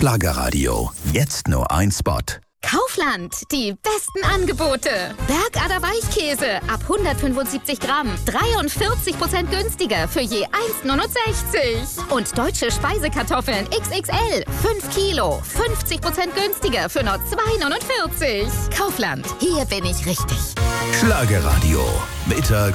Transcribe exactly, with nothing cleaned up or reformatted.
Schlagerradio. Jetzt nur ein Spot. Kaufland, die besten Angebote. Bergader Weichkäse ab hundertfünfundsiebzig Gramm, dreiundvierzig Prozent günstiger für je eins neunundsechzig. Und deutsche Speisekartoffeln X X L, fünf Kilo, fünfzig Prozent günstiger für nur zwei neunundvierzig. Kaufland, hier bin ich richtig. Schlagerradio. Mittags